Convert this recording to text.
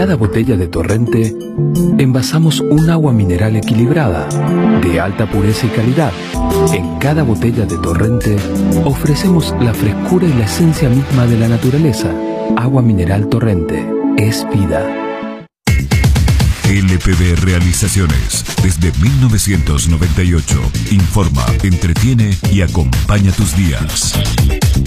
cada botella de Torrente envasamos un agua mineral equilibrada, de alta pureza y calidad. En cada botella de Torrente ofrecemos la frescura y la esencia misma de la naturaleza. Agua mineral Torrente es vida. LPB Realizaciones, desde 1998, informa, entretiene y acompaña tus días.